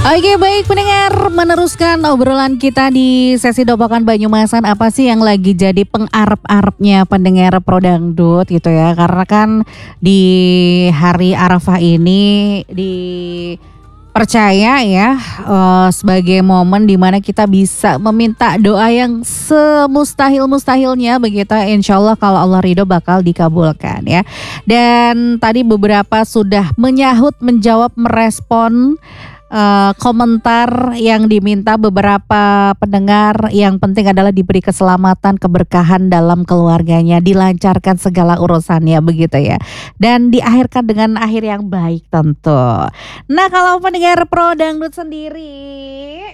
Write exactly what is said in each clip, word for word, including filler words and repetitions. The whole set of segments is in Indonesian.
Oke baik pendengar, meneruskan obrolan kita di sesi Dopakan Banyumasan. Apa sih yang lagi jadi pengarep-arepnya pendengar Pro Dangdut gitu ya. Karena kan di hari Arafah ini dipercaya ya uh, sebagai momen dimana kita bisa meminta doa yang semustahil-mustahilnya begitu. Insya Allah kalau Allah ridho bakal dikabulkan ya. Dan tadi beberapa sudah menyahut, menjawab, merespon Uh, komentar yang diminta beberapa pendengar. Yang penting adalah diberi keselamatan, keberkahan dalam keluarganya, dilancarkan segala urusannya begitu ya, dan diakhirkan dengan akhir yang baik tentu. Nah kalau pendengar Pro Dangdut sendiri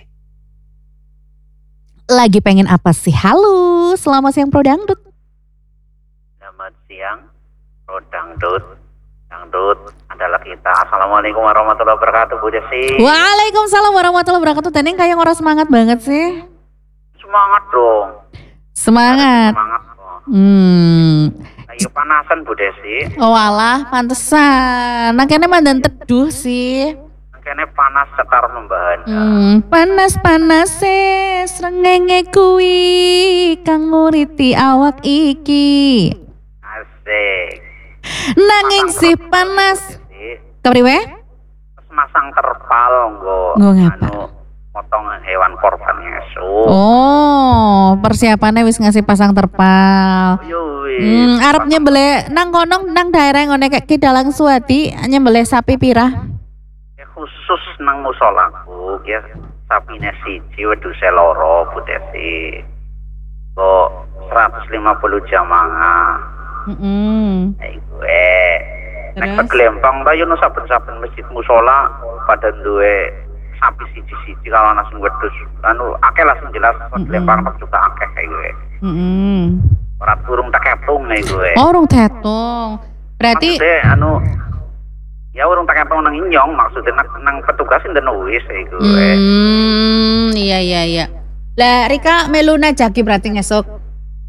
lagi pengen apa sih? Halo, selamat siang Pro Dangdut. Selamat siang Pro Dangdut. Dangdut adalah kita. Assalamualaikum warahmatullahi wabarakatuh Bu Desi. Waalaikumsalam warahmatullahi wabarakatuh. Teneng kayak orang semangat banget sih. Semangat dong. Semangat. Semangat dong. Hmm. Ayo panasan Bu Desi. Oh alah, pantesan. Nah kene mandan teduh sih. Kene panas setar membahan. Hmm, panas-panas e srengenge kuwi kang nguriti awak iki. Asik. Nanging si panas. Kepriwe? Masang terpal nggo. Nggo ngapa? Anu potong hewan korban ngesu. Oh, persiapannya wis ngasih pasang terpal. Yo wis. Hmm, arep nyembelih nang kono nang daerah ngene kayak Kidalang Suwadi nyembelih sapi pirah? Ya, khusus nang musolaku ya sapine siji wedhuse loro Bu Desi. Kok seratus lima puluh jamaah. Heeh. Hai gue. Nek keglempang ta yo no saben-saben masjid musala pada duwe sapi siji-siji kalau langsung wedhus anu akeh lah sing jelas keglempang juga akeh kayak gue. Heeh. Ora turung tak ketung nek gue. Oh, urung tetung. Berarti maksudnya anu ya urung tak ketung nang inyong maksudnya nang, nang petugas ndene wis kayak gue. Hmm, iya iya iya. Lah Rika meluna jagi berarti ngesuk.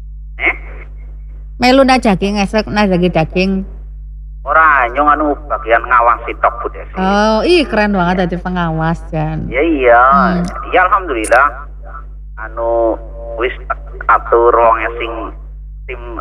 Melu na daging esok na daging daging. Ora nyong anu bagian ngawasi tok Bu Desi. Oh, ih keren banget jadi pengawas kan. Ya iya, hmm. Ya alhamdulillah. Anu wis atur wong sing tim